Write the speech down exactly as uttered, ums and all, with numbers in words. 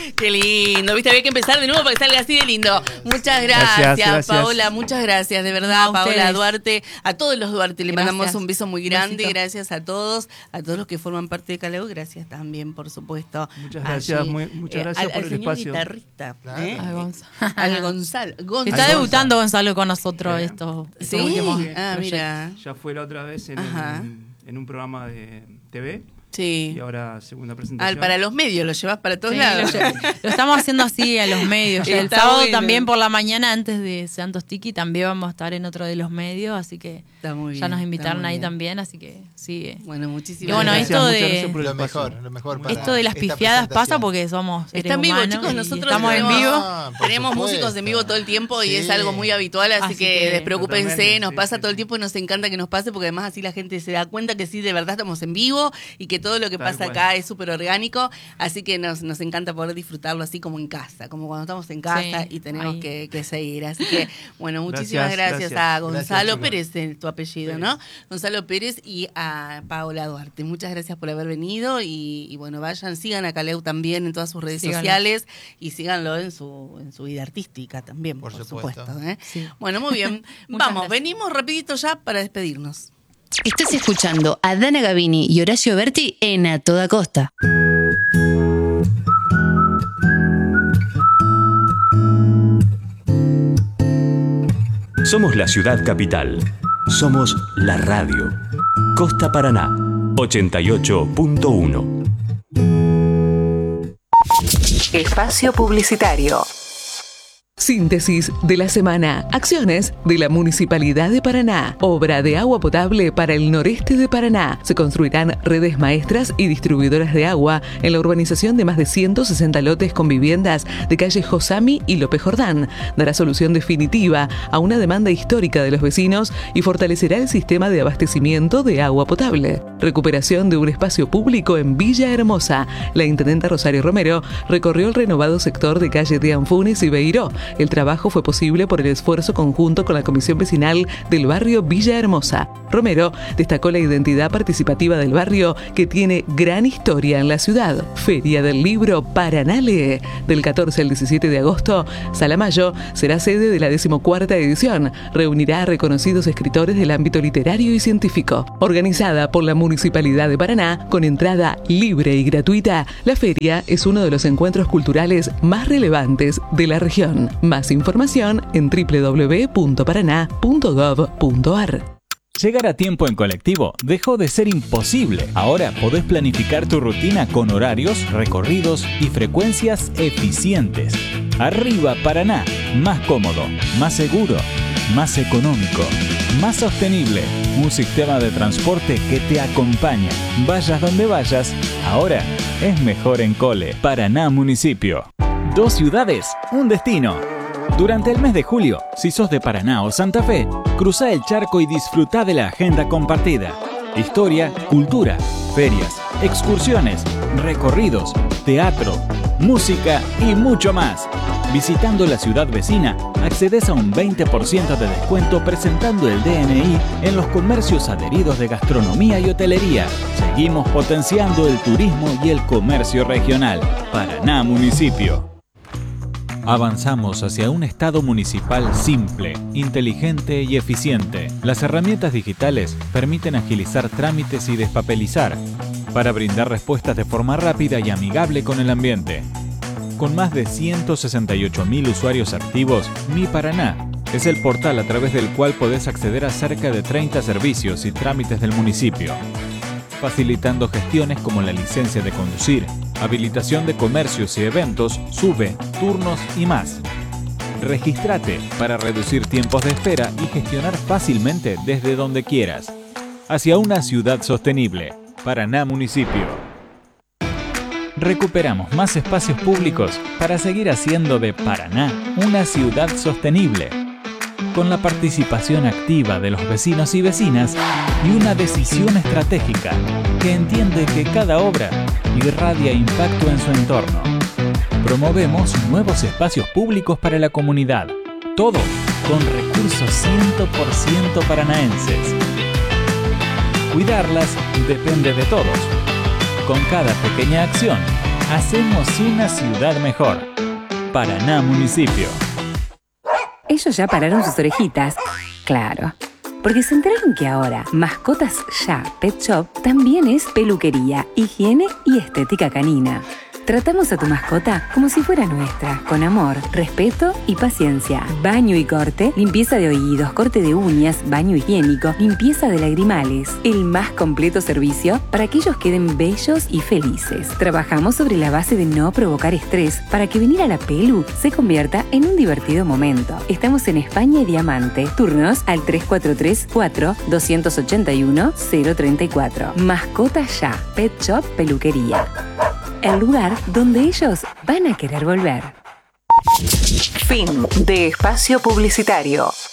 Qué lindo, viste, había que empezar de nuevo para que salga así de lindo. Muchas gracias, gracias, gracias. Paola, muchas gracias, de verdad, a Paola ustedes. Duarte, a todos los Duarte, le gracias. Mandamos un beso muy grande, Besito. Gracias a todos, a todos los que forman parte de Caleu, gracias también, por supuesto. Muchas gracias, muy, muchas gracias eh, al, por al el espacio. Guitarrista, claro. ¿eh? Al Gonzalo. Al Gonzalo. Gonzalo. Está debutando Gonzalo con nosotros, eh, esto. Sí, ah, mira. Ya fue la otra vez en, el, en un programa de T V. Sí. Y ahora segunda presentación. Ah, para los medios, lo llevas para todos sí, lados. Lo, lo estamos haciendo así a los medios. Ya el sábado bueno. También por la mañana, antes de Santos Tiki, también vamos a estar en otro de los medios, así que está muy bien, ya nos invitaron ahí bien. También, así que sigue. Bueno, muchísimas y bueno, gracias. Esto Muchas de gracias por lo mejor, lo mejor para esto de las pifiadas pasa porque somos seres Está en vivo, humanos, chicos, nosotros estamos tenemos, en vivo. Ah, tenemos supuesto. músicos en vivo todo el tiempo y sí. es algo muy habitual, así, así que, que despreocúpense, nos sí, pasa sí, todo el sí. tiempo y nos encanta que nos pase porque además así la gente se da cuenta que sí, de verdad estamos en vivo y que todo lo que Tal pasa cual. acá es súper orgánico, así que nos, nos encanta poder disfrutarlo así como en casa, como cuando estamos en casa sí, y tenemos que, que seguir. Así que, bueno, muchísimas gracias, gracias a Gonzalo gracias, Pérez, es tu apellido, Pérez. ¿no? Gonzalo Pérez y a Paola Duarte. Muchas gracias por haber venido y, y bueno, vayan, sigan a Caleu también en todas sus redes Síganlo. sociales y síganlo en su, en su vida artística también, por, por supuesto. supuesto ¿eh? Sí. Bueno, muy bien. Vamos, gracias. Venimos rapidito ya para despedirnos. Estás escuchando a Dana Gavini y Horacio Berti en A Toda Costa. Somos la ciudad capital. Somos la radio. Costa Paraná, ochenta y ocho punto uno. Espacio publicitario. Síntesis de la semana. Acciones de la Municipalidad de Paraná. Obra de agua potable para el noreste de Paraná. Se construirán redes maestras y distribuidoras de agua en la urbanización de más de ciento sesenta lotes con viviendas de calle Josami y López Jordán. Dará solución definitiva a una demanda histórica de los vecinos y fortalecerá el sistema de abastecimiento de agua potable. Recuperación de un espacio público en Villa Hermosa. La intendenta Rosario Romero recorrió el renovado sector de calle de Anfunes y Beiró. El trabajo fue posible por el esfuerzo conjunto con la Comisión Vecinal del barrio Villa Hermosa. Romero destacó la identidad participativa del barrio que tiene gran historia en la ciudad. Feria del Libro Paraná Lee. Del catorce al diecisiete de agosto, Salamayo será sede de la decimocuarta edición. Reunirá a reconocidos escritores del ámbito literario y científico. Organizada por la Municipalidad de Paraná con entrada libre y gratuita, la feria es uno de los encuentros culturales más relevantes de la región. Más información en doble u doble u doble u punto paraná punto gov punto ar. Llegar a tiempo en colectivo dejó de ser imposible. Ahora podés planificar tu rutina con horarios, recorridos y frecuencias eficientes. Arriba Paraná, más cómodo, más seguro, más económico, más sostenible. Un sistema de transporte que te acompaña. Vayas donde vayas, ahora es mejor en Cole. Paraná Municipio. Dos ciudades, un destino. Durante el mes de julio, si sos de Paraná o Santa Fe, cruzá el charco y disfrutá de la agenda compartida. Historia, cultura, ferias, excursiones, recorridos, teatro, música y mucho más. Visitando la ciudad vecina, accedes a un veinte por ciento de descuento presentando el D N I en los comercios adheridos de gastronomía y hotelería. Seguimos potenciando el turismo y el comercio regional. Paraná Municipio. Avanzamos hacia un Estado municipal simple, inteligente y eficiente. Las herramientas digitales permiten agilizar trámites y despapelizar para brindar respuestas de forma rápida y amigable con el ambiente. Con más de ciento sesenta y ocho mil usuarios activos, Mi Paraná es el portal a través del cual podés acceder a cerca de treinta servicios y trámites del municipio, facilitando gestiones como la licencia de conducir, habilitación de comercios y eventos, SUBE, turnos y más. Regístrate para reducir tiempos de espera y gestionar fácilmente desde donde quieras. Hacia una ciudad sostenible. Paraná Municipio. Recuperamos más espacios públicos para seguir haciendo de Paraná una ciudad sostenible, con la participación activa de los vecinos y vecinas y una decisión estratégica que entiende que cada obra irradia impacto en su entorno. Promovemos nuevos espacios públicos para la comunidad, todo con recursos cien por ciento paranaenses. Cuidarlas depende de todos. Con cada pequeña acción, hacemos una ciudad mejor. Paraná Municipio. Ellos ya pararon sus orejitas. Claro. Porque se enteraron que ahora Mascotas Ya Pet Shop también es peluquería, higiene y estética canina. Tratamos a tu mascota como si fuera nuestra, con amor, respeto y paciencia. Baño y corte, limpieza de oídos, corte de uñas, baño higiénico, limpieza de lagrimales. El más completo servicio para que ellos queden bellos y felices. Trabajamos sobre la base de no provocar estrés para que venir a la pelu se convierta en un divertido momento. Estamos en España y Diamante. Turnos al tres cuatro tres, cuatro, dos ocho uno, cero tres cuatro. Mascotas Ya Pet Shop Peluquería. El lugar donde ellos van a querer volver. Fin de espacio publicitario.